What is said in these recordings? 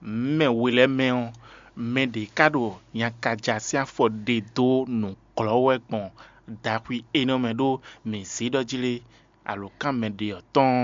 me wile me me de kado nyakaja sia for de do no klowe pon dakwi eno me do me si do jile alokan me de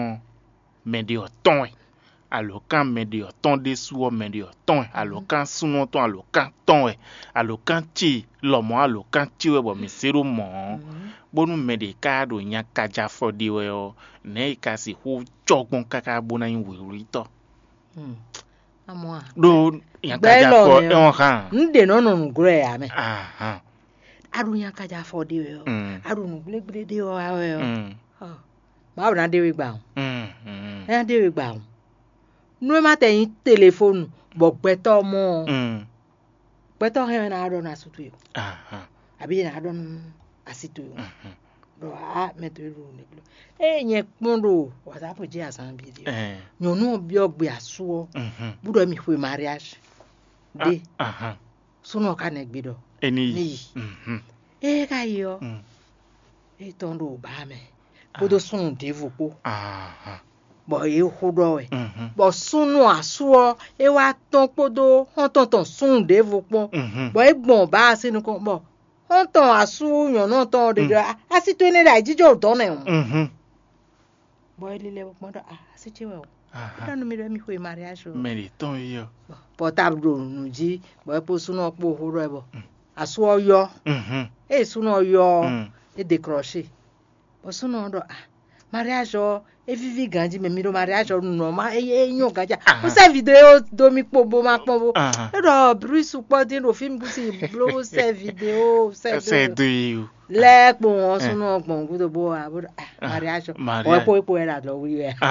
oton alokan me de oton de suo me de oton alokan suno ton alokan ton alokan chi lomo alokan chi we bo me siru mo bonu me de kado nyakaja for de we o ne kasi hu jogbon kaka bona yin we to amwa do yakaja for e han nde no ngure ya me aha aru yakaja for de we o aru ngule de o awe o ma bra de we gba e de we gba nu ma te yin telephone bo peto mo peto he na ado na sutu yo abi na ado asitu yo do a meteru ne blo nye kpondo WhatsApp je asan video nyonu obi ogbe asuo budo mi fwe mariage de suno ka na gbedo eni ka yo tondo ba me bodo sun de vopo bo e hodo we bo sunu asuo e wa ton podo hon ton sun de vopo bo e gbon ba sinu ko bo hon ton asu yan na ton de asitu ni da jijo ton na bo ile le mo do asitu we o danu mi re mi fwe mariage o me ton yo portable nuji bo e po sunu opo horo e bo asuo yo e sunu yo e décrocher bo sunu do mariage o e vivi ganji me mi do mariage o no ma e yan ganja o se video do mi po bo ma pon bo e do bruise po din ro film busi blow se video se do le po won sunu ogbon gudo bo mariage o po era lo wi we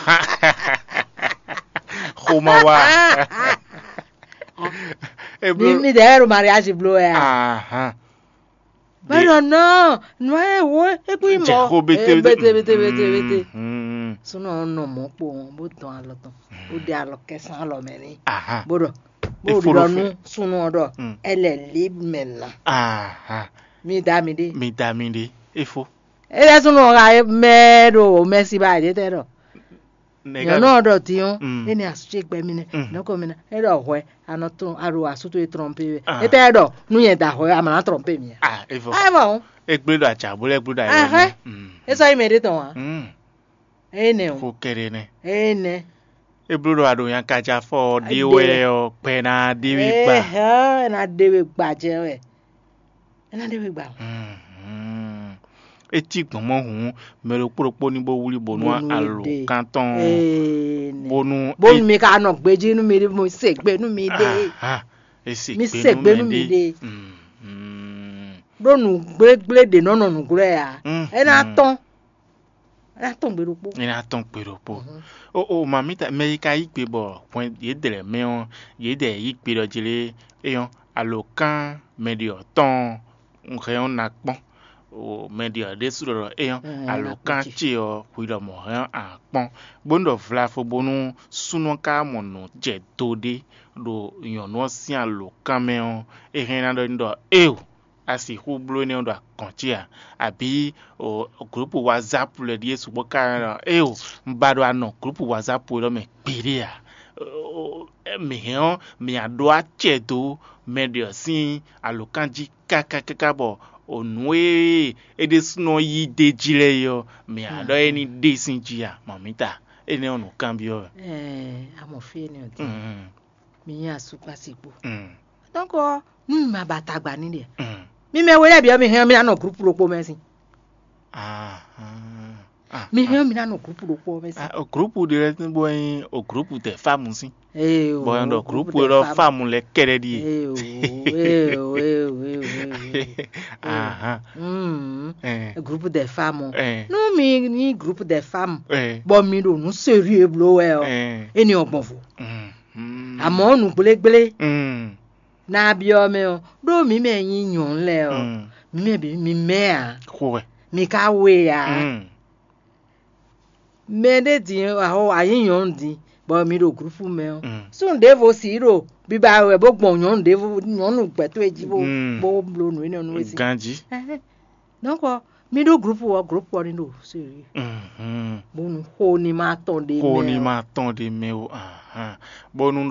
Homa wa mi de ro mariage blow Pero no e wo e ku imo bete suno no mo po bo ton aloton o de alo kesan alo meni bodo bo do nu suno do ele lib mena mi da mi de efo ele suno ga mero merci ba de tero no do ti on eni asuche gbe mi ne no ko mi na e do hwe anotun aru asuto e trompe e te do nu yen da hwe amana trompe mi efo bon egbedo acha bo egbedo ayo eso i mede ton wa ene ko kere ne ene egbedo ado yan kaja for diwe o pe na diwe gba na dewe gba je we na dewe gba eti gbonmo hun mero poropo ni bo wuli bonu alo kanton bonu mi ka no gbeji nu mi mo segbe nu mi de mi segbe nu mi de bonu gbegle de no ngure ya e na ton gberopo o mamita America ipe bo point ye de me on ye de ipe do jile eyon alokan medio ton nreon nakpon o media de suro eyon alokan chi o kuido mo apon bondo vla fo bonu sunu ka monu je dode do yon no si alokan me on e hen do asi hublo ne ndo kontia abi o group WhatsApp le die subo ka mbado ano group WhatsApp lo me pere me hen me ado achedo medio sin alokanji kaka bo onwe edesno yi dejile yo me ado eni desinjia mamita ene onu cambio amofie ne odi mi ya super sipo donc nu ma batagba ni de mi me wele bi o mi hen mi na no group ropo mesin mi hen mi na no group ropo mesin o group de bo yin o group te femme sin bo yin do group ro femme le kere di groupe de femmes no mi ni groupe de femmes bo mi do nu sérieux blow eni ogbon fo amo nu gbelegble na bi o me o do mi me yin yon le o mi me a mi ka we a me de di ho ayin yon di bo mi do groupe me o so ndevo siro bi ba we bo gbon yon ndevo yon nu gbe to eji bo blow nu eni onu we si ganji donc mi do groupe wo ni do sérieux bonu ho ni ma ton de me o bonu